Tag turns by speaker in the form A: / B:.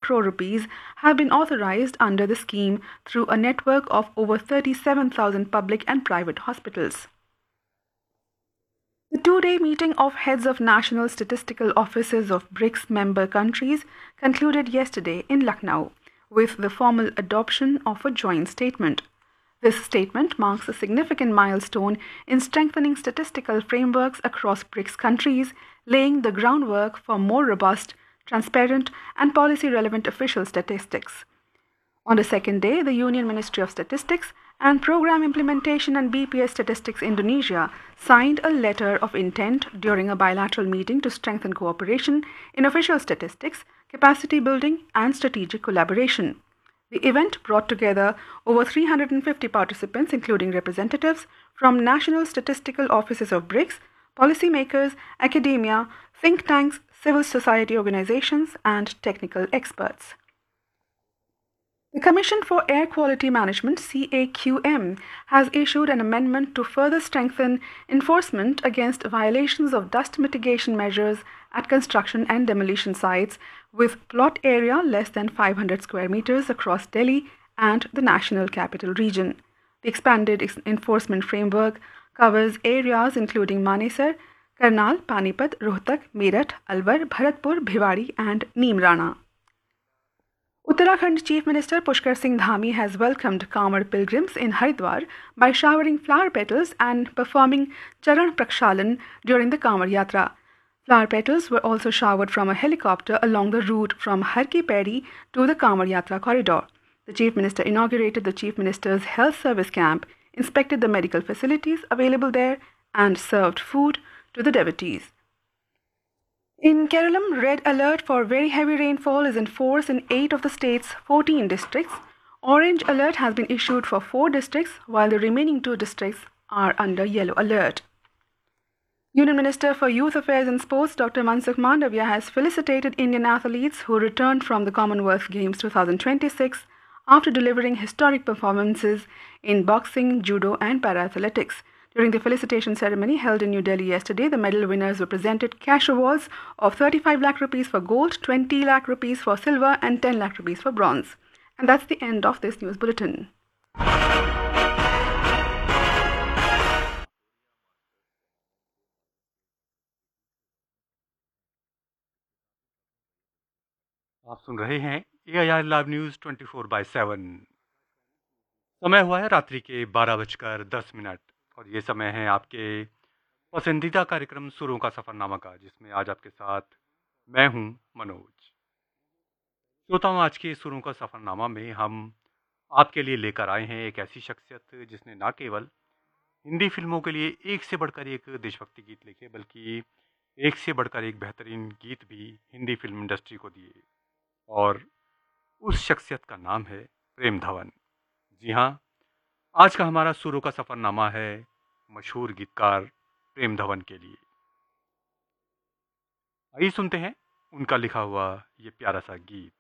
A: crore rupees have been authorized under the scheme through a network of over 37,000 public and private hospitals. The two-day meeting of heads of national statistical offices of BRICS member countries concluded yesterday in Lucknow with the formal adoption of a joint statement. This statement marks a significant milestone in strengthening statistical frameworks across BRICS countries, laying the groundwork for more robust, transparent, and policy-relevant official statistics. On the second day, the Union Ministry of Statistics and Program Implementation and BPS Statistics Indonesia signed a letter of intent during a bilateral meeting to strengthen cooperation in official statistics, capacity building, and strategic collaboration. The event brought together over 350 participants, including representatives from national statistical offices of BRICS, policymakers, academia, think tanks, civil society organizations, and technical experts. The Commission for Air Quality Management (CAQM) has issued an amendment to further strengthen enforcement against violations of dust mitigation measures at construction and demolition sites with plot area less than 500 square meters across Delhi and the National Capital Region. The expanded enforcement framework covers areas including Manesar, Karnal, Panipat, Rohtak, Meerut, Alwar, Bharatpur, Bhiwadi, and Neemrana. Uttarakhand Chief Minister Pushkar Singh Dhami has welcomed Kanwar pilgrims in Haridwar by showering flower petals and performing Charan Prakshalan during the Kanwar Yatra. Flower petals were also showered from a helicopter along the route from Har Ki Pauri to the Kanwar Yatra corridor. The Chief Minister inaugurated the Chief Minister's Health Service Camp, inspected the medical facilities available there, and served food to the devotees. In Kerala, red alert for very heavy rainfall is in force in 8 of the state's 14 districts. Orange alert has been issued for 4 districts, while the remaining 2 districts are under yellow alert. Union Minister for Youth Affairs and Sports Dr. Mansukh Mandavia has felicitated Indian athletes who returned from the Commonwealth Games 2026 after delivering historic performances in boxing, judo, and para-athletics. During the felicitation ceremony held in New Delhi yesterday, the medal winners were presented cash awards of 35 lakh rupees for gold, 20 lakh rupees for silver, and 10 lakh rupees for bronze. And that's the end of this news bulletin.
B: आप सुन रहे हैं AIR live news 24/7। समय हुआ है रात्रि के 12:10 और ये समय है आपके पसंदीदा कार्यक्रम सुरों का सफ़रनामा का, जिसमें आज आपके साथ मैं हूं मनोज। श्रोताओं, आज के सुरों का सफ़रनामा में हम आपके लिए लेकर आए हैं एक ऐसी शख्सियत जिसने ना केवल हिंदी फिल्मों के लिए एक से बढ़कर एक देशभक्ति गीत लिखे, बल्कि एक से बढ़कर एक बेहतरीन गीत भी हिंदी फिल्म इंडस्ट्री को दिए। और उस शख्सियत का नाम है प्रेम धवन। जी हाँ, आज का हमारा सुरों का सफ़रनामा है मशहूर गीतकार प्रेम धवन के लिए। आइए सुनते हैं उनका लिखा हुआ ये प्यारा सा गीत।